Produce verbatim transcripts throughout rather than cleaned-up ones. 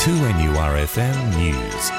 two N U R F M News.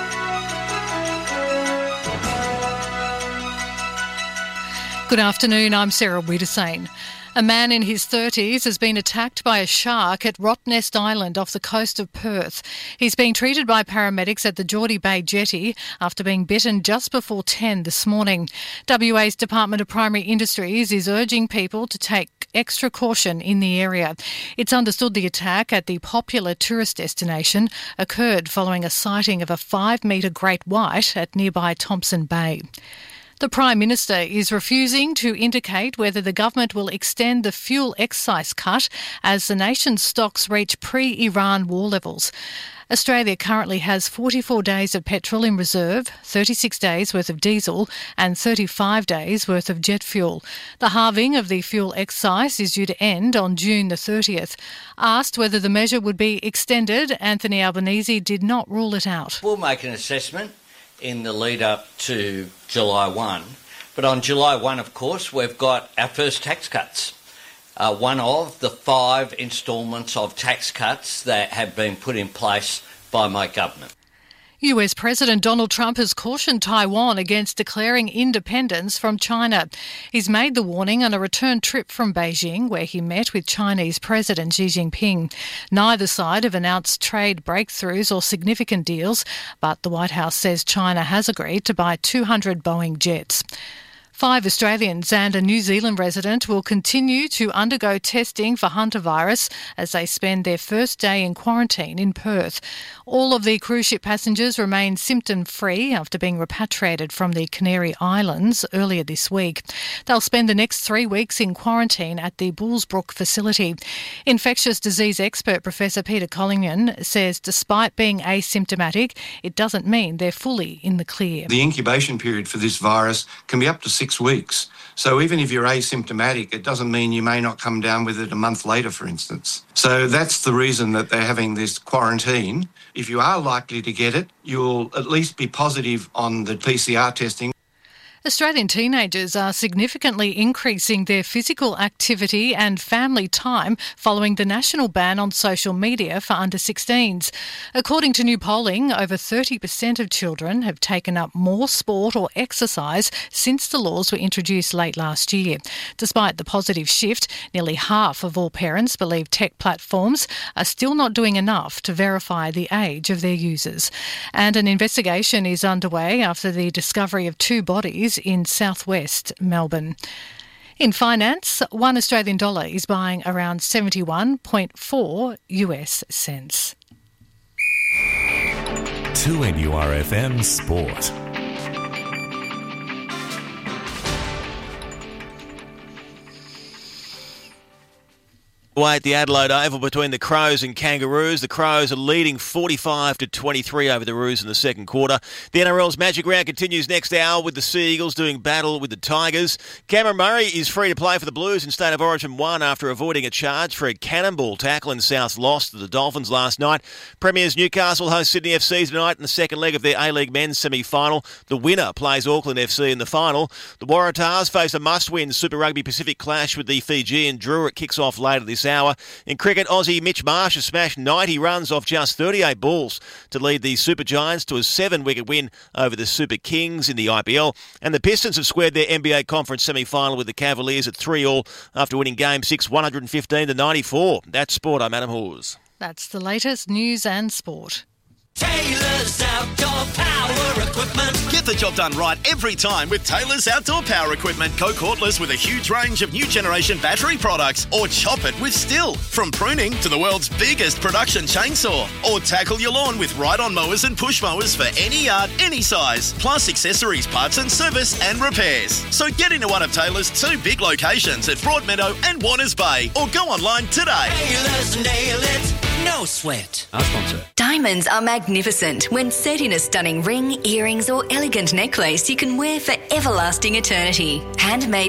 Good afternoon, I'm Sarah Wiedersane. A man in his thirties has been attacked by a shark at Rottnest Island off the coast of Perth. He's being treated by paramedics at the Geordie Bay Jetty after being bitten just before ten this morning. W A's Department of Primary Industries is urging people to take extra caution in the area. It's understood the attack at the popular tourist destination occurred following a sighting of a five-metre great white at nearby Thompson Bay. The Prime Minister is refusing to indicate whether the government will extend the fuel excise cut as the nation's stocks reach pre-Iran war levels. Australia currently has forty-four days of petrol in reserve, thirty-six days worth of diesel and thirty-five days worth of jet fuel. The halving of the fuel excise is due to end on June the thirtieth. Asked whether the measure would be extended, Anthony Albanese did not rule it out. We'll make an assessment in the lead up to July first. But on July first, of course, we've got our first tax cuts. Uh, one of the five instalments of tax cuts that have been put in place by my government. U S President Donald Trump has cautioned Taiwan against declaring independence from China. He's made the warning on a return trip from Beijing, where he met with Chinese President Xi Jinping. Neither side have announced trade breakthroughs or significant deals, but the White House says China has agreed to buy two hundred Boeing jets. Five Australians and a New Zealand resident will continue to undergo testing for hantavirus as they spend their first day in quarantine in Perth. All of the cruise ship passengers remain symptom-free after being repatriated from the Canary Islands earlier this week. They'll spend the next three weeks in quarantine at the Bullsbrook facility. Infectious disease expert Professor Peter Collington says despite being asymptomatic, it doesn't mean they're fully in the clear. The incubation period for this virus can be up to six weeks. So even if you're asymptomatic, it doesn't mean you may not come down with it a month later, for instance. So that's the reason that they're having this quarantine. If you are likely to get it, you'll at least be positive on the P C R testing. Australian teenagers are significantly increasing their physical activity and family time following the national ban on social media for under sixteens. According to new polling, over thirty percent of children have taken up more sport or exercise since the laws were introduced late last year. Despite the positive shift, nearly half of all parents believe tech platforms are still not doing enough to verify the age of their users. And an investigation is underway after the discovery of two bodies in southwest Melbourne. In finance, one Australian dollar is buying around seventy-one point four U S cents. two N U R F M Sport. Away at the Adelaide Oval between the Crows and Kangaroos. The Crows are leading forty-five to twenty-three over the Roos in the second quarter. The N R L's Magic Round continues next hour with the Sea Eagles doing battle with the Tigers. Cameron Murray is free to play for the Blues in State of Origin one after avoiding a charge for a cannonball tackle in South's loss to the Dolphins last night. Premiers Newcastle host Sydney F C tonight in the second leg of their A-League men's semi-final. The winner plays Auckland F C in the final. The Waratahs face a must-win Super Rugby Pacific clash with the Fijian Drua. It kicks off later this hour. In cricket, Aussie Mitch Marsh has smashed ninety runs off just thirty-eight balls to lead the Super Giants to a seven-wicket win over the Super Kings in the I P L. And the Pistons have squared their N B A Conference semi-final with the Cavaliers at three all after winning Game six one hundred fifteen to ninety-four. That's sport. I'm Adam Hawes. That's the latest news and sport. Taylor's Outdoor Power Equipment. Get the job done right every time with Taylor's Outdoor Power Equipment. Go cordless with a huge range of new generation battery products, or chop it with Stihl. From pruning to the world's biggest production chainsaw, or tackle your lawn with ride-on mowers and push mowers for any yard, any size, plus accessories, parts and service and repairs. So get into one of Taylor's two big locations at Broadmeadow and Warners Bay, or go online today. Taylor's nail it, no sweat. Our sponsor. Diamonds are magnificent. When set in a stunning ring, earrings or elegant necklace, you can wear for everlasting eternity. Handmade